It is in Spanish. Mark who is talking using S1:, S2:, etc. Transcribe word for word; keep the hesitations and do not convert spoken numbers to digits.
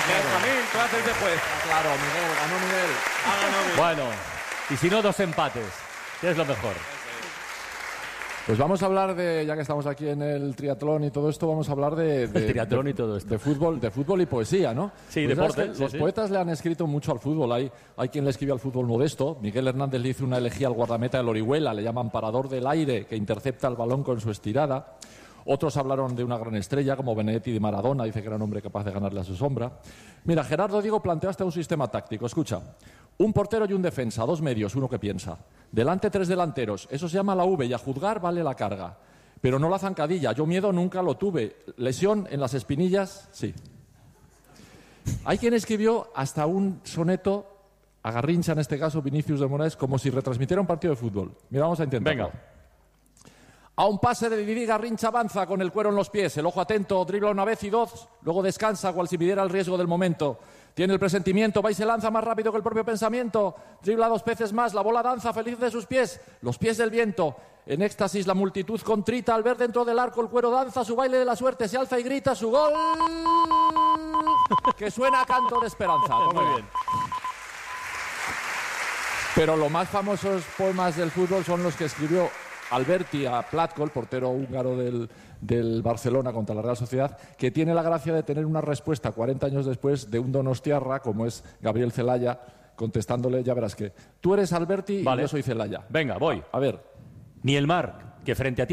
S1: Benjamín, tú haces de juez.
S2: Claro, Miguel, ganó Miguel.
S1: Ha ganado Miguel.
S3: Bueno, y si no, dos empates. ¿Qué es lo mejor?
S2: Pues vamos a hablar de, ya que estamos aquí en el triatlón y todo esto, vamos a hablar de, de,
S3: El triatlón
S2: de,
S3: y todo esto.
S2: de fútbol, de fútbol y poesía, ¿no?
S3: Sí,
S2: Pues
S3: deporte,
S2: sabes que
S3: sí,
S2: los
S3: sí.
S2: poetas le han escrito mucho al fútbol. Hay, hay quien le escribe al fútbol modesto. Miguel Hernández le hizo una elegía al guardameta del Orihuela, le llaman parador del aire, que intercepta el balón con su estirada. Otros hablaron de una gran estrella, como Benedetti de Maradona, dice que era un hombre capaz de ganarle a su sombra. Mira, Gerardo Diego plantea hasta un sistema táctico. Escucha, un portero y un defensa, dos medios, uno que piensa. Delante tres delanteros, eso se llama la V y a juzgar vale la carga. Pero no la zancadilla, yo miedo nunca lo tuve. Lesión en las espinillas, sí. Hay quien escribió hasta un soneto, a Garrincha en este caso, Vinicius de Moraes, como si retransmitiera un partido de fútbol. Mira, vamos a intentarlo.
S3: Venga.
S2: A un pase de Didi, Garrincha avanza con el cuero en los pies, el ojo atento, dribla una vez y dos, luego descansa cual si midiera el riesgo del momento. Tiene el presentimiento, va y se lanza más rápido que el propio pensamiento, dribla dos veces más, la bola danza feliz de sus pies, los pies del viento. En éxtasis la multitud contrita al ver dentro del arco el cuero danza, su baile de la suerte, se alza y grita su gol, que suena a canto de esperanza.
S3: Muy bien.
S2: Pero los más famosos poemas del fútbol son los que escribió Alberti a Platko, el portero húngaro del, del Barcelona contra la Real Sociedad, que tiene la gracia de tener una respuesta cuarenta años después de un donostiarra, como es Gabriel Celaya, contestándole, ya verás que tú eres Alberti
S3: Vale.
S2: y yo soy Celaya.
S3: Venga, voy.
S2: A ver.
S3: Ni el mar, que frente a ti